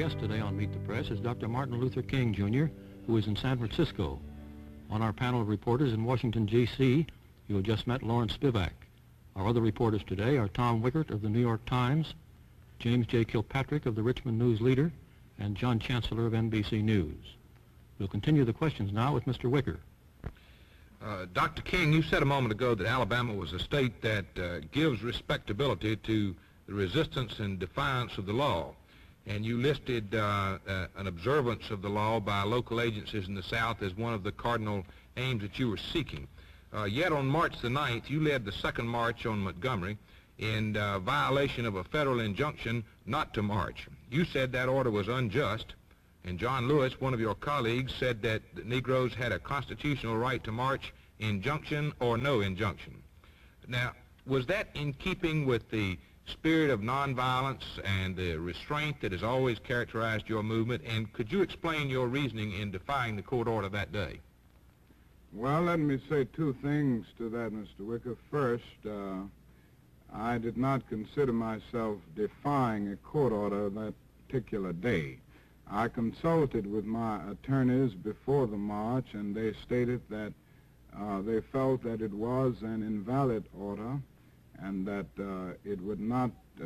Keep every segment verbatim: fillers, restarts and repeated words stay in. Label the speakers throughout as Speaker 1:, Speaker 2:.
Speaker 1: guest today on Meet the Press is Doctor Martin Luther King, Junior, who is in San Francisco. On our panel of reporters in Washington, D C, you have just met Lawrence Spivak. Our other reporters today are Tom Wickert of the New York Times, James J. Kilpatrick of the Richmond News Leader, and John Chancellor of N B C News. We'll continue the questions now with Mister Wickert.
Speaker 2: Uh, Doctor King, you said a moment ago that Alabama was a state that uh, gives respectability to the resistance and defiance of the law. And you listed uh, uh, an observance of the law by local agencies in the South as one of the cardinal aims that you were seeking. Uh, yet on March the ninth, you led the second march on Montgomery in uh, violation of a federal injunction not to march. You said that order was unjust, and John Lewis, one of your colleagues, said that the Negroes had a constitutional right to march, injunction or no injunction. Now, was that in keeping with the spirit of nonviolence and the restraint that has always characterized your movement, and could you explain your reasoning in defying the court order that day?
Speaker 3: Well, let me say two things to that, Mister Wickert. First, uh, I did not consider myself defying a court order that particular day. I consulted with my attorneys before the march, and they stated that uh, they felt that it was an invalid order and that uh, it would not uh,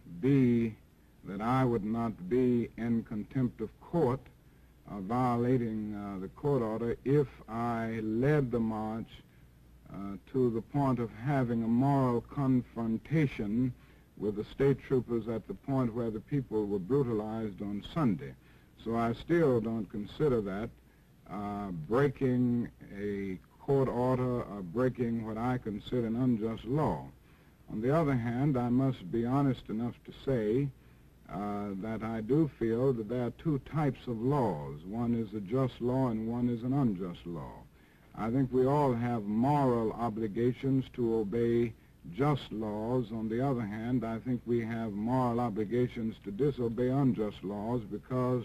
Speaker 3: be, that I would not be in contempt of court, uh, violating uh, the court order if I led the march uh, to the point of having a moral confrontation with the state troopers at the point where the people were brutalized on Sunday. So I still don't consider that uh, breaking a court order or breaking what I consider an unjust law. On the other hand, I must be honest enough to say uh, that I do feel that there are two types of laws. One is a just law and one is an unjust law. I think we all have moral obligations to obey just laws. On the other hand, I think we have moral obligations to disobey unjust laws, because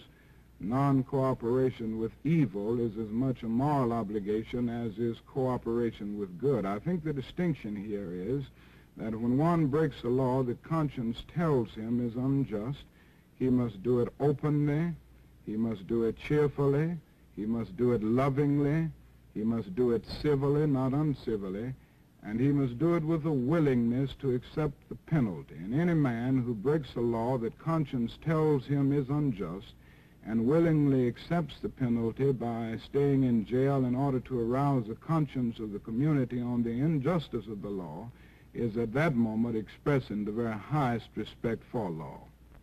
Speaker 3: non-cooperation with evil is as much a moral obligation as is cooperation with good. I think the distinction here is that when one breaks a law that conscience tells him is unjust, he must do it openly, he must do it cheerfully, he must do it lovingly, he must do it civilly, not uncivilly, and he must do it with a willingness to accept the penalty. And any man who breaks a law that conscience tells him is unjust and willingly accepts the penalty by staying in jail in order to arouse the conscience of the community on the injustice of the law is at that moment expressing the very highest respect for law.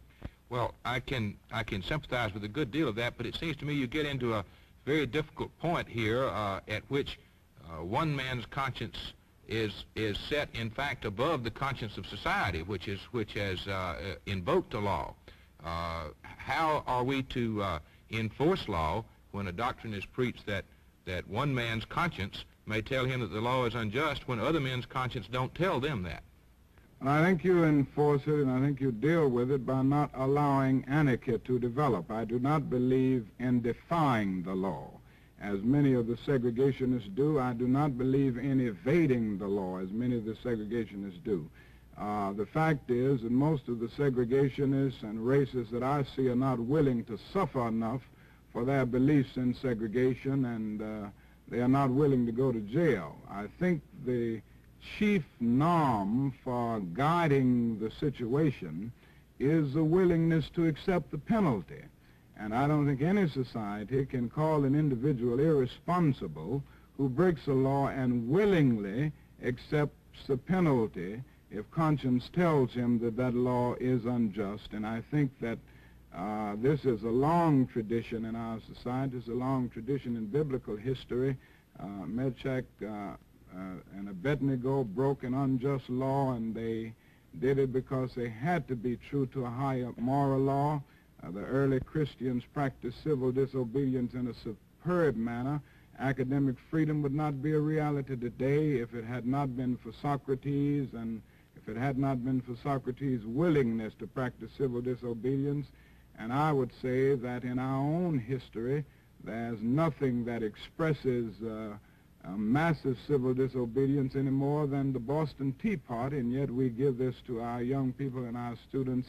Speaker 2: Well, I can I can sympathize with a good deal of that, but it seems to me you get into a very difficult point here uh, at which uh, one man's conscience is is set, in fact, above the conscience of society, which is which has uh, invoked the law. Uh, how are we to uh, enforce law when a doctrine is preached that that one man's conscience may tell him that the law is unjust when other men's conscience don't tell them that?
Speaker 3: And I think you enforce it, and I think you deal with it by not allowing anarchy to develop. I do not believe in defying the law, as many of the segregationists do. I do not believe in evading the law, as many of the segregationists do. Uh, the fact is that most of the segregationists and racists that I see are not willing to suffer enough for their beliefs in segregation, and uh, they are not willing to go to jail. I think the chief norm for guiding the situation is the willingness to accept the penalty. And I don't think any society can call an individual irresponsible who breaks a law and willingly accepts the penalty if conscience tells him that that law is unjust. And I think that uh, this is a long tradition in our society. It's a long tradition in biblical history. Uh, Meshach uh, uh, and Abednego broke an unjust law, and they did it because they had to be true to a higher moral law. Uh, the early Christians practiced civil disobedience in a superb manner. Academic freedom would not be a reality today if it had not been for Socrates, and if it had not been for Socrates' willingness to practice civil disobedience. And I would say that in our own history, there's nothing that expresses uh, a massive civil disobedience any more than the Boston Tea Party, and yet we give this to our young people and our students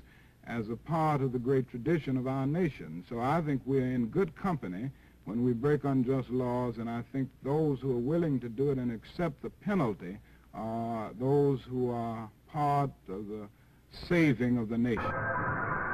Speaker 3: as a part of the great tradition of our nation. So I think we're in good company when we break unjust laws, and I think those who are willing to do it and accept the penalty are those who are part of the saving of the nation.